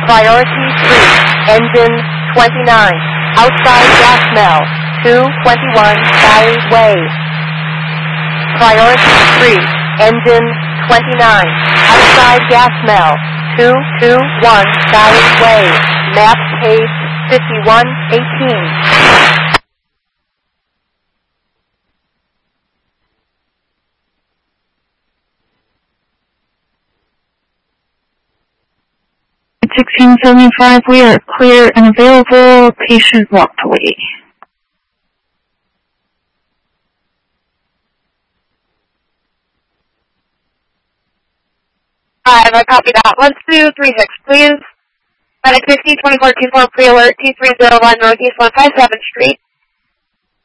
Priority 3, engine 29, outside gas smell, 221 Valley Way. Priority 3, engine 29, outside gas smell, 221 Valley Way. Map page 5118. 1675, we are clear and available. Patient walked away. I copy that. 1236, please. Medic 60, 2424, pre-alert, T301 Northeast 157th Street.